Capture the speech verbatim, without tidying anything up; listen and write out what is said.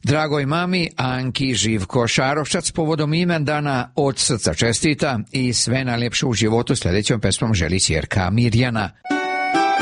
Dragoj mami Anki Živko Šarošac povodom imendana od srca čestita i sve najljepše u životu sljedećom pesmom želi ćerka Mirjana.